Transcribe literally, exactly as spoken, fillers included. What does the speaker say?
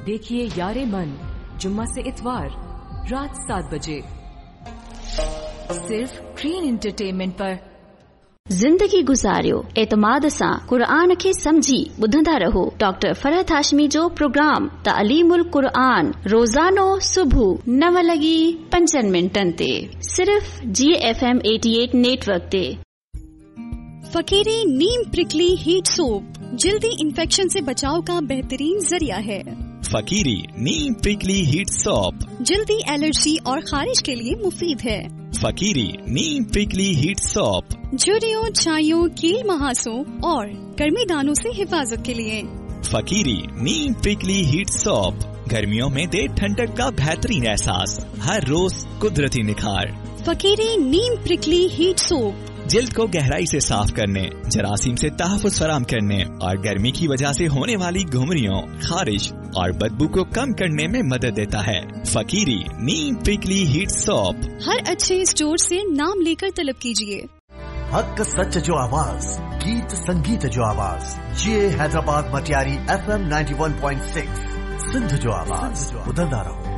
دیکھیے یار من جمعہ سے اتوار رات سات بجے صرف گرین انٹرٹینمنٹ پر. زندگی گزارयो اعتماد सां क़ुरान खे समझी ॿुधंदा रहो. डॉक्टर फरहत हाशमी जो प्रोग्राम तालीमुल क़ुरान रोज़ानो सुबुह नव लॻी पंजनि मिंटनि ते सिर्फ़ जी एफ एम अठासी नेटवर्क ते. फकीरी नीम प्रिकली हीट सोप जल्दी इन्फेक्शन से बचाव का बेहतरीन जरिया है. फकीरी नीम प्रिकली हीट सोप जल्दी एलर्जी और खारिश के लिए मुफीद है. फकीरी नीम प्रिकली हीट सोप झुर्रियों, छाइयों, कील महासों और गर्मी दानों से हिफाजत के लिए. फकीरी नीम प्रिकली हीट सोप गर्मियों में दे ठंडक का बेहतरीन एहसास, हर रोज कुदरती निखार. फकीरी नीम प्रिकली हीट सोप जिल्द को गहराई से साफ करने, जरासीम से तहफ़्फ़ुज़ फराहम करने और गर्मी की वजह से होने वाली घुमरियों, खारिश और बदबू को कम करने में मदद देता है. फकीरी नीम प्रिकली हीट सोप हर अच्छे स्टोर से नाम लेकर तलब कीजिए. हक सच जो आवाज, गीत संगीत जो आवाज, ये Hyderabad Matiari F M ninety one point six Sindh जो आवाज. ॿुधंदा रहो.